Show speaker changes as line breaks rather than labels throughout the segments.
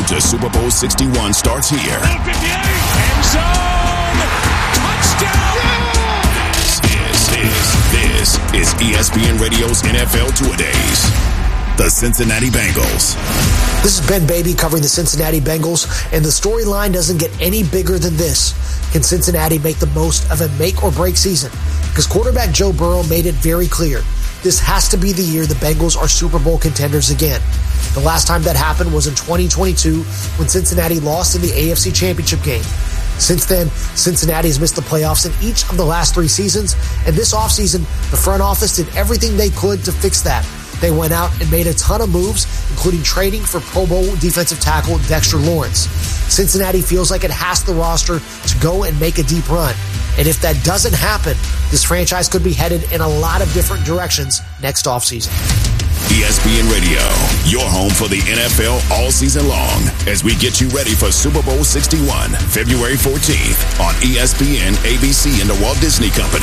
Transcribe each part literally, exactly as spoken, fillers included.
to Super Bowl sixty-one starts here.
End zone! Touchdown!
This is, this is E S P N Radio's N F L Two-A-Days. The Cincinnati Bengals.
This is Ben Beatty covering the Cincinnati Bengals, and the storyline doesn't get any bigger than this. Can Cincinnati make the most of a make-or-break season? Because quarterback Joe Burrow made it very clear. This has to be the year the Bengals are Super Bowl contenders again. The last time that happened was in twenty twenty-two when Cincinnati lost in the A F C Championship game. Since then, Cincinnati has missed the playoffs in each of the last three seasons, and this offseason, the front office did everything they could to fix that. They went out and made a ton of moves, including trading for Pro Bowl defensive tackle Dexter Lawrence. Cincinnati feels like it has the roster to go and make a deep run. And if that doesn't happen, this franchise could be headed in a lot of different directions next offseason.
E S P N Radio, your home for the N F L all season long, as we get you ready for Super Bowl sixty-one, February fourteenth on E S P N, A B C, and the Walt Disney Company.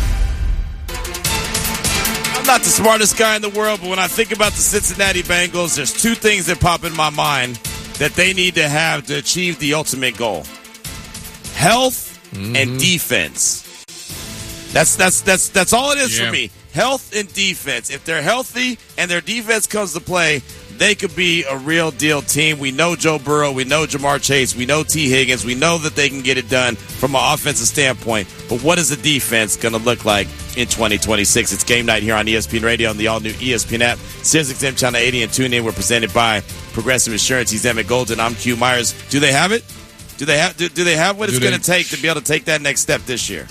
I'm not the smartest guy in the world, but when I think about the Cincinnati Bengals, there's two things that pop in my mind that they need to have to achieve the ultimate goal. Health mm-hmm. and defense. That's that's that's that's all it is yeah. for me. Health and defense. If they're healthy and their defense comes to play, they could be a real deal team. We know Joe Burrow. We know Jamar Chase. We know T. Higgins. We know that they can get it done from an offensive standpoint. But what is the defense going to look like in twenty twenty-six? It's game night here on E S P N Radio and the all-new E S P N app. SiriusXM Channel eighty and tune in. We're presented by Progressive Insurance. He's Emmett Golden. I'm Q Myers. Do they have it? Do they have? Do, do they have what do it's going to take to be able to take that next step this year?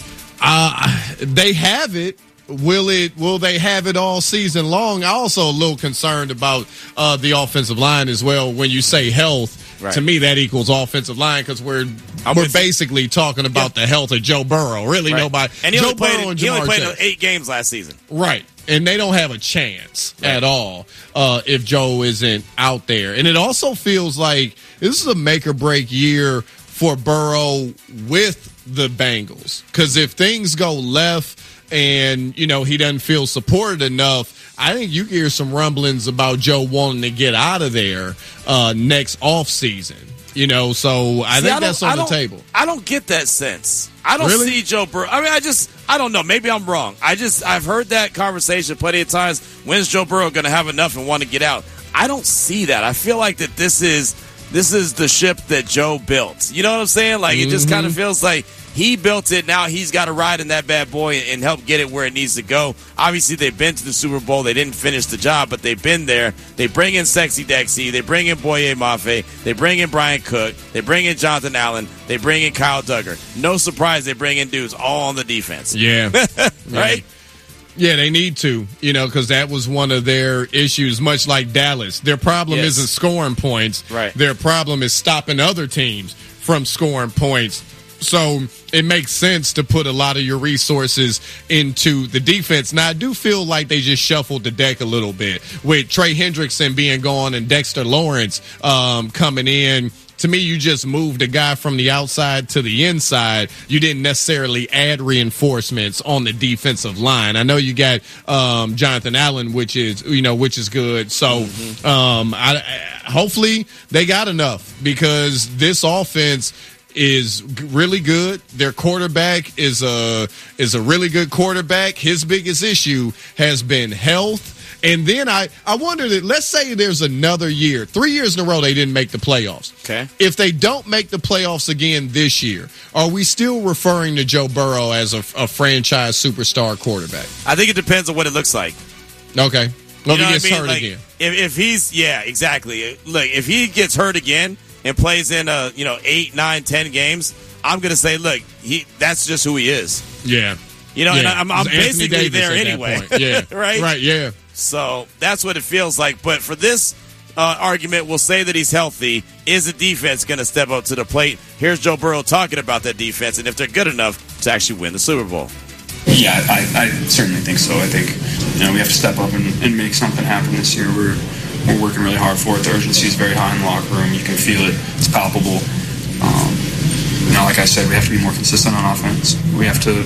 Uh, they have it. Will it? Will they have it all season long? I'm also a little concerned about uh, the offensive line as well. When you say health, right. to me that equals offensive line because we're I'm we're basically you. talking about yeah. the health of Joe Burrow. Really, right. nobody.
And he
Joe
only played,
Burrow and
he only
Jamar
played
Chase.
eight games last season.
Right. And they don't have a chance right. at all uh, if Joe isn't out there. And it also feels like this is a make-or-break year for Burrow with the Bengals. Because if things go left and, you know, he doesn't feel supported enough, I think you hear some rumblings about Joe wanting to get out of there uh, next offseason. You know, so I
see,
think
I
that's on the table.
I don't get that sense. I don't
really?
see Joe Burrow. I mean, I just, I don't know. Maybe I'm wrong. I just, I've heard that conversation plenty of times. When's Joe Burrow going to have enough and want to get out? I don't see that. I feel like that this is, this is the ship that Joe built. You know what I'm saying? Like, mm-hmm. it just kind of feels like he built it. Now he's got to ride in that bad boy and help get it where it needs to go. Obviously, they've been to the Super Bowl. They didn't finish the job, but they've been there. They bring in Sexy Dexy. They bring in Boye Mafe. They bring in Brian Cook. They bring in Jonathan Allen. They bring in Kyle Duggar. No surprise they bring in dudes all on the defense.
Yeah.
Right?
Yeah, they need to, you know, because that was one of their issues, much like Dallas. Their problem
yes.
isn't scoring points.
Right.
Their problem is stopping other teams from scoring points. So it makes sense to put a lot of your resources into the defense. Now, I do feel like they just shuffled the deck a little bit with Trey Hendrickson being gone and Dexter Lawrence um, coming in. To me, you just moved a guy from the outside to the inside. You didn't necessarily add reinforcements on the defensive line. I know you got um, Jonathan Allen, which is you know which is good. So mm-hmm. um, I, I, hopefully they got enough because this offense is really good. Their quarterback is a is a really good quarterback. His biggest issue has been health. And then I, I wonder that, let's say there's another year. Three years in a row they didn't make the playoffs.
Okay.
If they don't make the playoffs again this year, are we still referring to Joe Burrow as a, a franchise superstar quarterback?
I think it depends on what it looks like.
Okay. Well,
you know
he gets
what I mean?
hurt
like,
again.
If, if he's, yeah, exactly. Look, if he gets hurt again and plays in, uh, you know, eight, nine, ten games, I'm going to say, look, he that's just who he is.
Yeah.
You know,
yeah.
and I'm, I'm basically there anyway.
Yeah.
Right?
Right, yeah.
So that's what it feels like. But for this uh, argument, we'll say that he's healthy. Is the defense going to step up to the plate? Here's Joe Burrow talking about that defense and if they're good enough to actually win the Super Bowl.
Yeah, I, I certainly think so. I think you know we have to step up and, and make something happen this year. We're we're working really hard for it. The urgency is very high in the locker room. You can feel it. It's palpable. Um, you know, like I said, we have to be more consistent on offense. We have to,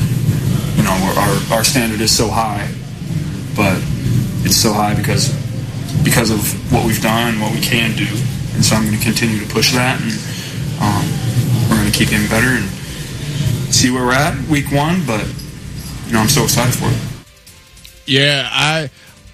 you know, our our standard is so high, but it's so high because because of what we've done, what we can do, And so I'm going to continue to push that, and um, we're going to keep getting better and see where we're at week one. But, you know, I'm so excited for it.
Yeah, I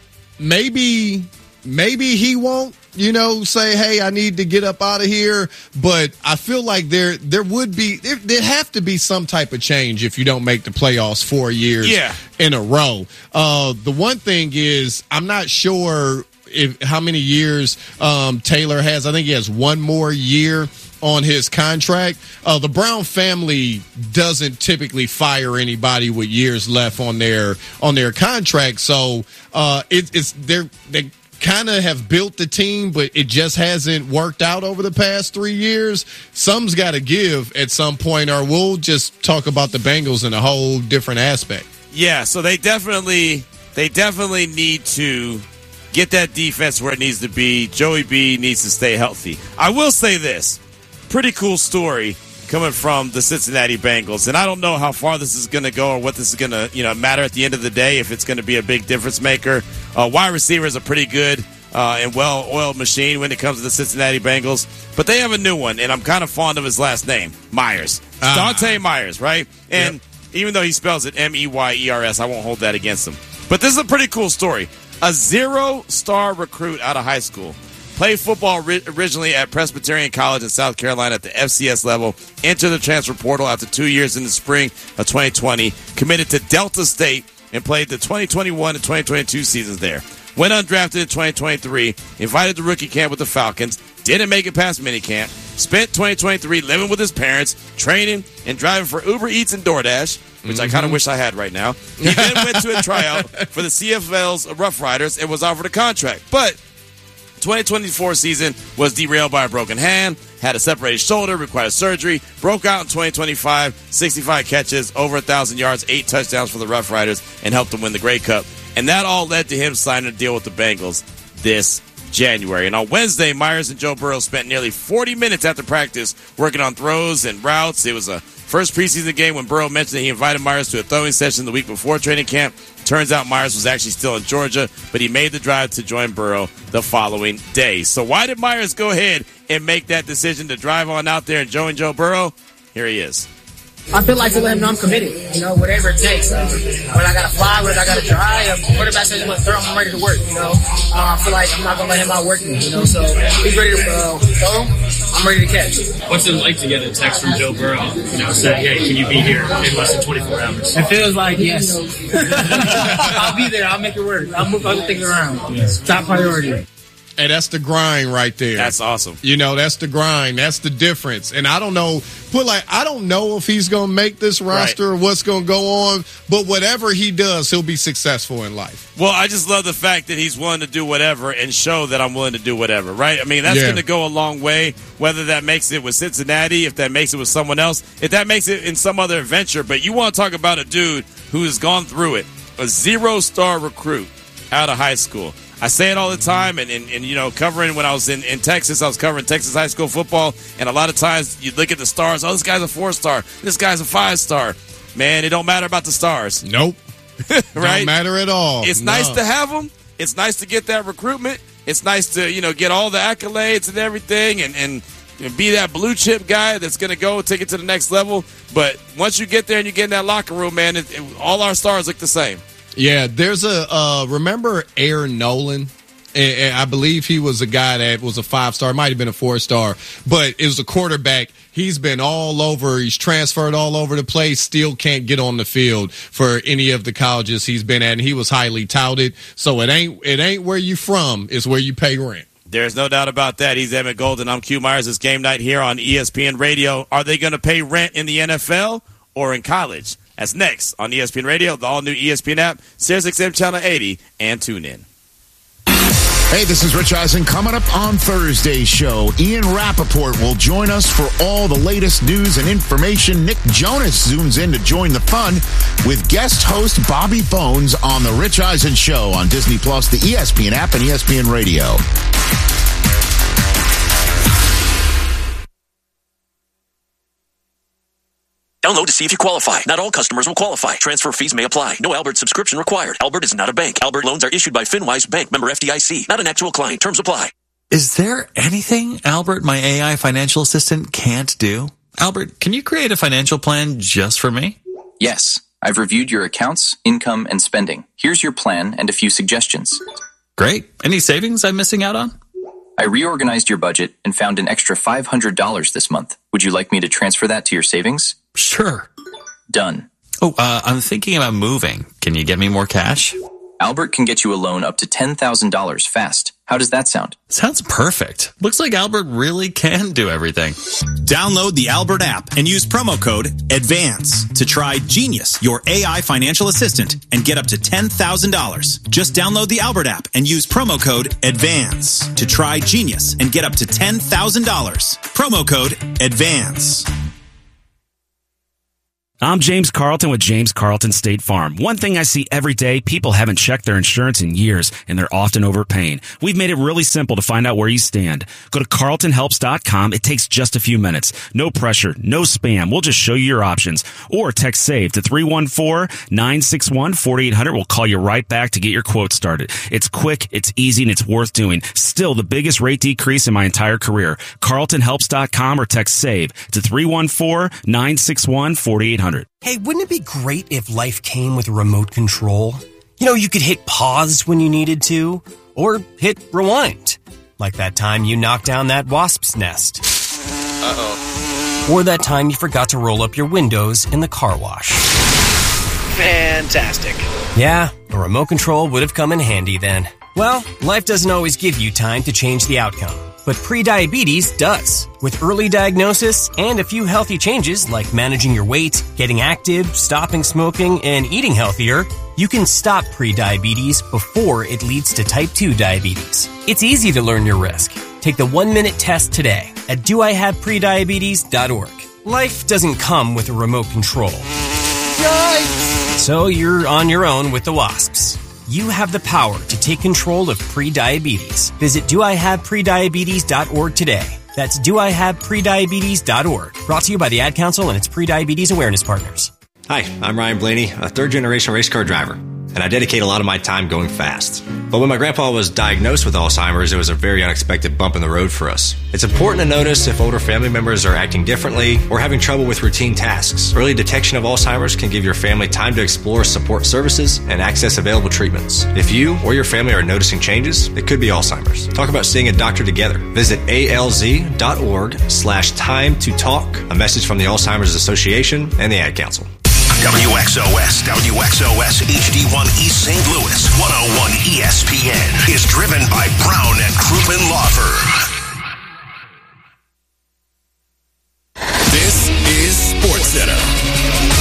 maybe maybe he won't, you know, say, hey, I need to get up out of here. But I feel like there there would be there, there'd have to be some type of change if you don't make the playoffs four years
yeah.
in a row. Uh, the one thing is, I'm not sure if how many years um, Taylor has. I think he has one more year on his contract. Uh, the Brown family doesn't typically fire anybody with years left on their on their contract, so uh, it, it's they're they kind of have built the team, but it just hasn't worked out over the past three years. Some's got to give at some point, or we'll just talk about the Bengals in a whole different aspect.
Yeah, so they definitely they definitely need to get that defense where it needs to be. Joey B needs to stay healthy. I will say this. Pretty cool story coming from the Cincinnati Bengals, and I don't know how far this is going to go or what this is going to, you know, matter at the end of the day. If it's going to be a big difference maker, uh, wide receiver is a pretty good uh, and well-oiled machine when it comes to the Cincinnati Bengals. But they have a new one, and I'm kind of fond of his last name, Myers, ah. Dante Myers, right? And yep. even though he spells it M E Y E R S, I won't hold that against him. But this is a pretty cool story. A zero-star recruit out of high school. Played football ri- originally at Presbyterian College in South Carolina at the F C S level. Entered the transfer portal after two years in the spring of twenty twenty. Committed to Delta State and played the twenty twenty-one and twenty twenty-two seasons there. Went undrafted in twenty twenty-three. Invited to rookie camp with the Falcons. Didn't make it past minicamp. Spent twenty twenty-three living with his parents, training, and driving for Uber Eats and DoorDash, which mm-hmm. I kind of wish I had right now. He then went to a tryout for the C F L's Rough Riders and was offered a contract. But twenty twenty-four season was derailed by a broken hand, had a separated shoulder, required surgery, broke out in twenty twenty-five, sixty-five catches, over one thousand yards, eight touchdowns for the Rough Riders, and helped them win the Grey Cup. And that all led to him signing a deal with the Bengals this January. And on Wednesday, Myers and Joe Burrow spent nearly forty minutes after practice working on throws and routes. It was a first preseason game when Burrow mentioned that he invited Myers to a throwing session the week before training camp. Turns out Myers was actually still in Georgia, but he made the drive to join Burrow the following day. So why did Myers go ahead and make that decision to drive on out there and join Joe Burrow? Here he is.
I feel like to let him know I'm committed, you know, whatever it takes. Uh, whether I got to fly, whether I got to drive, um, quarterback says he wants to throw, I'm ready to work, you know. Uh, I feel like I'm not going to let him outwork me, you know. So he's ready to uh, throw, I'm ready to catch.
What's it like to get a text from Joe Burrow, you know, say, hey, can you be here in less than twenty-four hours?
It feels like, yes. I'll be there. I'll make it work. I'll move other things around. Yeah. Top priority.
Hey, that's the grind right there.
That's awesome.
You know, that's the grind. That's the difference. And I don't know, put like, I don't know if he's going to make this roster right. or what's going to go on, but whatever he does, he'll be successful in life.
Well, I just love the fact that he's willing to do whatever and show that I'm willing to do whatever, right? I mean, that's yeah. going to go a long way, whether that makes it with Cincinnati, if that makes it with someone else, if that makes it in some other adventure. But you want to talk about a dude who has gone through it, a zero-star recruit out of high school. I say it all the time, and, and, and you know, covering when I was in, in Texas, I was covering Texas high school football, and a lot of times you look at the stars, oh, this guy's a four-star, this guy's a five-star. Man, it don't matter about the stars.
Nope.
Right?
Don't matter at all.
It's
no.
nice to have them. It's nice to get that recruitment. It's nice to, you know, get all the accolades and everything, and, and, and be that blue-chip guy that's going to go take it to the next level. But once you get there and you get in that locker room, man, it, it, all our stars look the same.
Yeah, there's a uh, remember Aaron Nolan? And I believe he was a guy that was a five-star, might have been a four-star, but it was a quarterback. He's been all over. He's transferred all over the place, still can't get on the field for any of the colleges he's been at, and he was highly touted. So it ain't it ain't where you from, it's where you pay rent.
There's no doubt about that. He's Emmett Golden. I'm Q Myers. It's game night here on E S P N Radio. Are they going to pay rent in the N F L or in college? That's next on E S P N Radio, the all-new E S P N app, Sirius X M Channel eighty, and tune in.
Hey, this is Rich Eisen. Coming up on Thursday's show, Ian Rappaport will join us for all the latest news and information. Nick Jonas zooms in to join the fun with guest host Bobby Bones on The Rich Eisen Show on Disney Plus, the E S P N app, and E S P N Radio.
Download to see if you qualify. Not all customers will qualify. Transfer fees may apply. No Albert subscription required. Albert is not a bank. Albert loans are issued by FinWise Bank, member F D I C. Not an actual client. Terms apply.
Is there anything, Albert, my A I financial assistant can't do? Albert, can you create a financial plan just for me?
Yes. I've reviewed your accounts, income, and spending. Here's your plan and a few suggestions.
Great. Any savings I'm missing out on?
I reorganized your budget and found an extra five hundred dollars this month. Would you like me to transfer that to your savings?
Sure.
Done.
Oh, uh, I'm thinking about moving. Can you get me more cash?
Albert can get you a loan up to ten thousand dollars fast. How does that sound?
Sounds perfect. Looks like Albert really can do everything.
Download the Albert app and use promo code ADVANCE to try Genius, your A I financial assistant, and get up to ten thousand dollars. Just download the Albert app and use promo code ADVANCE to try Genius and get up to ten thousand dollars. Promo code ADVANCE.
I'm James Carlton with James Carlton State Farm. One thing I see every day, people haven't checked their insurance in years, and they're often overpaying. We've made it really simple to find out where you stand. Go to carlton helps dot com. It takes just a few minutes. No pressure, no spam. We'll just show you your options. Or text SAVE to three one four, nine six one, four eight zero zero. We'll call you right back to get your quote started. It's quick, it's easy, and it's worth doing. Still the biggest rate decrease in my entire career. carlton helps dot com or text SAVE to three one four, nine six one, four eight zero zero.
Hey, wouldn't it be great if life came with a remote control? You know, you could hit pause when you needed to, or hit rewind. Like that time you knocked down that wasp's nest.
Uh-oh.
Or that time you forgot to roll up your windows in the car wash.
Fantastic.
Yeah, a remote control would have come in handy then. Well, life doesn't always give you time to change the outcome. But prediabetes does. With early diagnosis and a few healthy changes like managing your weight, getting active, stopping smoking, and eating healthier, you can stop prediabetes before it leads to type two diabetes. It's easy to learn your risk. Take the one-minute test today at do I have prediabetes dot org. Life doesn't come with a remote control. Yikes! So you're on your own with the wasps. You have the power to take control of prediabetes. Visit do I have prediabetes dot org today. That's do I have prediabetes dot org. Brought to you by the Ad Council and its Prediabetes Awareness Partners.
Hi, I'm Ryan Blaney, a third-generation race car driver, and I dedicate a lot of my time going fast. But when my grandpa was diagnosed with Alzheimer's, it was a very unexpected bump in the road for us. It's important to notice if older family members are acting differently or having trouble with routine tasks. Early detection of Alzheimer's can give your family time to explore support services and access available treatments. If you or your family are noticing changes, it could be Alzheimer's. Talk about seeing a doctor together. Visit alz.org slash time to talk. A message from the Alzheimer's Association and the Ad Council.
W X O S, W X O S H D one East Saint Louis, one oh one E S P N is driven by Brown and Crouppen Law Firm. This is SportsCenter.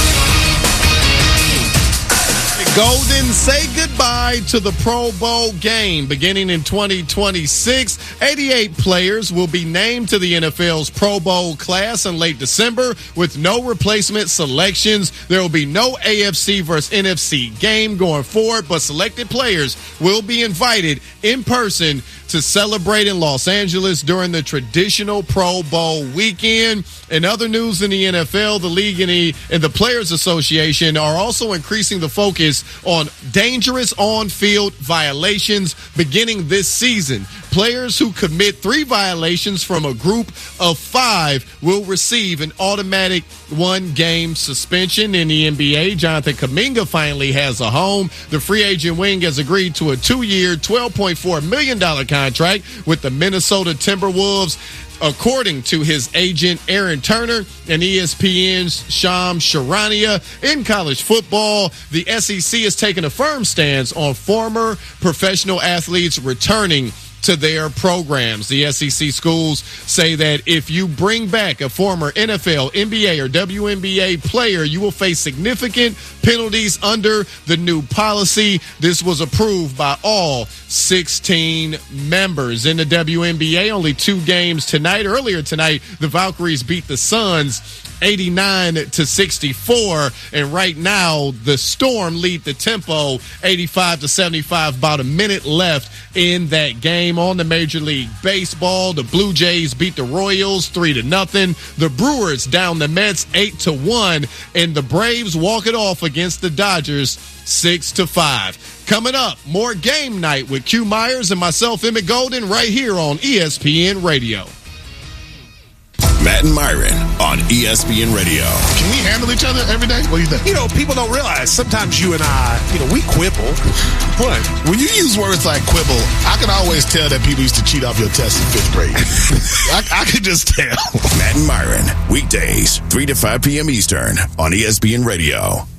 Golden, say goodbye to the Pro Bowl game. Beginning in twenty twenty-six, eighty-eight players will be named to the N F L's Pro Bowl class in late December with no replacement selections. There will be no A F C versus N F C game going forward, but selected players will be invited in person to celebrate in Los Angeles during the traditional Pro Bowl weekend. In other news in the N F L, the league and the, and the Players Association are also increasing the focus on dangerous on-field violations beginning this season. Players who commit three violations from a group of five will receive an automatic one-game suspension. In the N B A, Jonathan Kuminga finally has a home. The free agent wing has agreed to a two-year, twelve point four million dollars contract with the Minnesota Timberwolves, according to his agent Aaron Turner and E S P N's Shams Charania. In college football, the S E C has taken a firm stance on former professional athletes returning to their programs. The S E C schools say that if you bring back a former N F L, N B A, or W N B A player, you will face significant penalties under the new policy. This was approved by all sixteen members. In the W N B A, only two games tonight. Earlier tonight, the Valkyries beat the Suns eighty-nine to sixty-four. And right now, the Storm lead the tempo eighty-five to seventy-five. About a minute left in that game. On the Major League Baseball, the Blue Jays beat the Royals three to nothing. The Brewers down the Mets eight to one. And the Braves walk it off against the Dodgers six to five. Coming up, more Game Night with Q Myers and myself, Emmett Golden, right here on E S P N Radio.
Matt and Myron on E S P N Radio.
Can we handle each other every day? What do you think?
You know, people don't realize sometimes you and I, you know, we quibble.
What? When you use words like quibble, I can always tell that people used to cheat off your test in fifth grade. I, I can just tell.
Matt and Myron, weekdays, three to five p.m. Eastern on E S P N Radio.